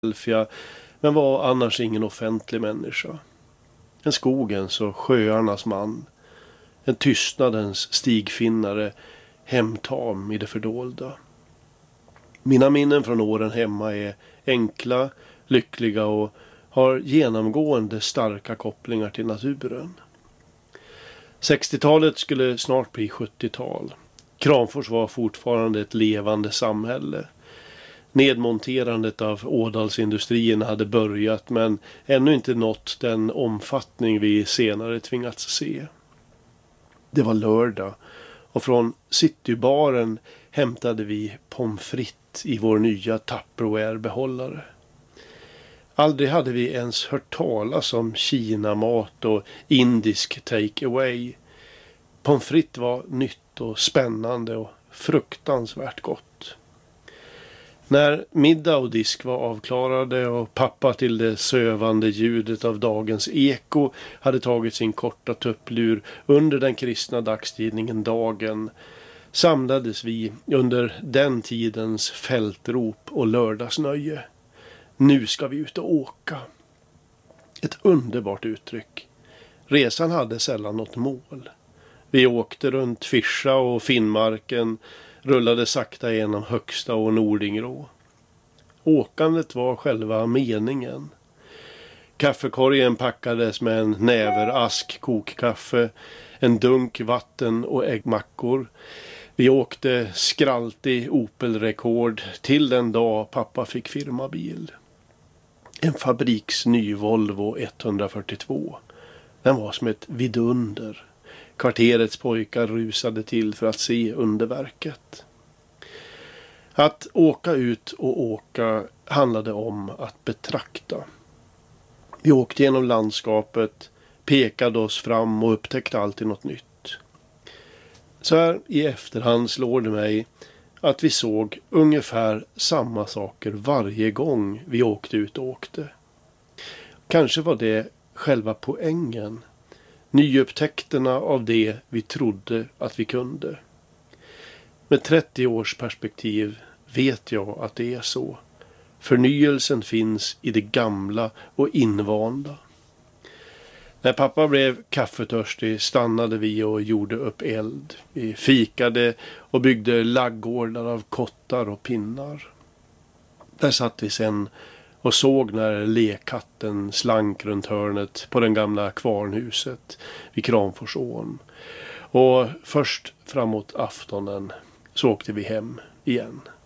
Philadelphia, men var annars ingen offentlig människa. En skogens och sjöarnas man. En tystnadens stigfinnare, hemtam i det fördolda. Mina minnen från åren hemma är enkla, lyckliga och har genomgående starka kopplingar till naturen. 60-talet skulle snart bli 70-tal. Kramfors var fortfarande ett levande samhälle. Nedmonterandet av Ådalsindustrierna hade börjat, men ännu inte nått den omfattning vi senare tvingats se. Det var lördag och från Citybaren hämtade vi pommes frites i vår nya Tupperware-behållare. Aldrig hade vi ens hört talas om Kina-mat och indisk take-away. Pommes frites var nytt och spännande och fruktansvärt gott. När middag och disk var avklarade och pappa till det sövande ljudet av dagens eko hade tagit sin korta tupplur under den kristna dagstidningen Dagen, samlades vi under den tidens fältrop och lördagsnöje. Nu ska vi ut och åka. Ett underbart uttryck. Resan hade sällan något mål. Vi åkte runt Fischa och Finnmarken, rullade sakta genom Högsta och Nordingrå. Åkandet var själva meningen. Kaffekorgen packades med en näverask kokkaffe, en dunk vatten och äggmackor. Vi åkte skraltig Opel-rekord till den dag pappa fick firmabil. En fabriksny Volvo 142. Den var som ett vidunder. Kvarterets pojkar rusade till för att se underverket. Att åka ut och åka handlade om att betrakta. Vi åkte genom landskapet, pekade oss fram och upptäckte alltid något nytt. Så här i efterhand slår det mig att vi såg ungefär samma saker varje gång vi åkte ut och åkte. Kanske var det själva poängen. Nyupptäckterna av det vi trodde att vi kunde. Med 30 års perspektiv vet jag att det är så. Förnyelsen finns i det gamla och invanda. När pappa blev kaffetörstig stannade vi och gjorde upp eld. Vi fikade och byggde laggårdar av kottar och pinnar. Där satt vi sen och såg när lekkatten slank runt hörnet på den gamla kvarnhuset vid Kramforsån. Och först framåt aftonen så åkte vi hem igen.